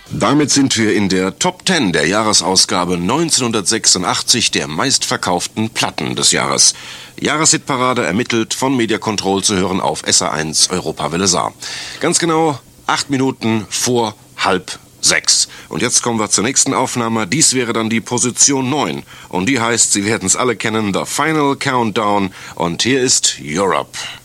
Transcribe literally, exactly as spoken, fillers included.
Damit sind wir in der Top Ten der Jahresausgabe neunzehnhundertsechsundachtzig der meistverkauften Platten des Jahres. Jahreshitparade ermittelt von Media Control zu hören auf S R eins Europawelle Saar. Ganz genau acht Minuten vor halb sechs. Und jetzt kommen wir zur nächsten Aufnahme. Dies wäre dann die Position neun. Und die heißt, Sie werden es alle kennen, The Final Countdown. Und hier ist Europe.